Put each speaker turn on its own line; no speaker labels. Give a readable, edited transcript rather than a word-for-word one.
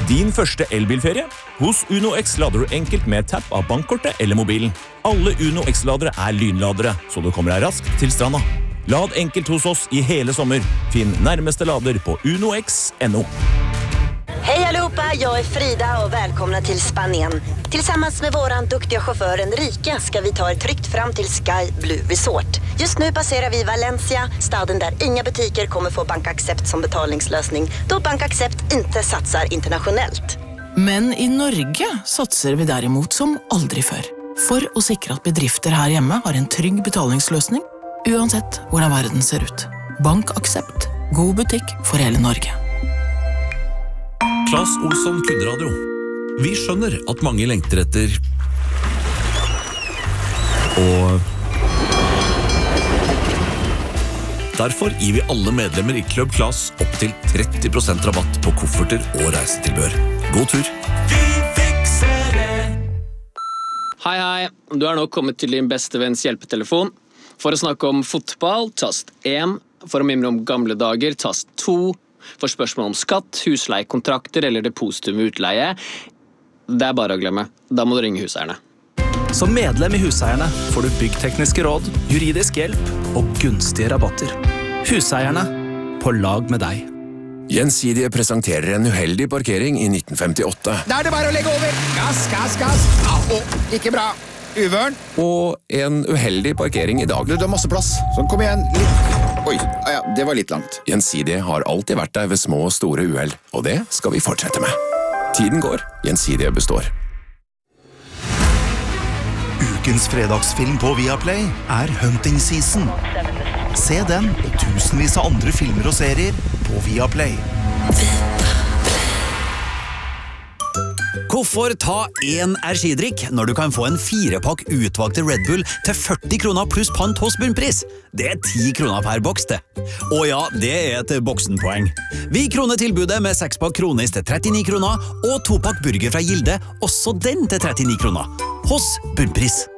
Din første elbilferie? Hos Uno X lader du enkelt med tapp av bankkortet eller mobilen. Alle Uno X-ladere lynladere, så du kommer deg raskt til stranda. Lad enkelt hos oss i hele sommer. Finn närmaste lader på unox.no.
Hej allihopa, jag är Frida och välkomna till Spanien. Tillsammans med våran duktiga chaufför Enrique ska vi ta er tryggt fram till Sky Blue Resort. Just nu passerar vi Valencia, staden där inga butiker kommer få BankAccept som betalningslösning, då BankAccept inte satsar internationellt.
Men i Norge satser vi derimot som aldri før. For å sikre at bedrifter her hjemme har en trygg betalingsløsning, uansett hvordan verden ser ut. BankAccept. God butikk for hele Norge.
Claes Olsson Kundradio. Vi skjønner at mange lengter etter og derfor gir vi alle medlemmer i Club Claes opp til 30% rabatt på kofferter og reisetilbør. God tur! Vi fikser det!
Hei, du nå kommet til din beste venns hjelpetelefon. For å snakke om fotball, tast 1. For å mimre om gamle dager, tast 2. For spørsmål om skatt, husleiekontrakter eller depositum utleie, det bare å glemme. Da må du ringe Huseierne.
Som medlem i Huseierne får du byggtekniske råd, juridisk hjelp og gunstige rabatter. Huseierne, på lag med deg.
Gjensidige presenterer en uheldig parkering i 1958.
Da det bare å legge over. Gass. Au, ikke bra. Uvørn.
Og en uheldig parkering i dag.
Du har masse plass. Sånn, kom igjen. Litt. Oi, ja, det var litt langt.
Gjensidige har alltid vært der ved små og store uheld, og det skal vi fortsette med. Tiden går, Gjensidige består.
Ukens fredagsfilm på Viaplay Hunting Season. Se den og tusenvis av andre filmer og serier på Viaplay.
Hvorfor ta en energidrikk når du kan få en 4-pakk utvalgte Red Bull til 40 kroner pluss pant hos bunnpris? Det 10 kroner per boks, det. Og ja, det et boksenpoeng. Vi kroner tilbudet med 6-pakk kronis til 39 kroner og 2-pakk burger fra Gilde, også den til 39 kroner. Hos bunnpris.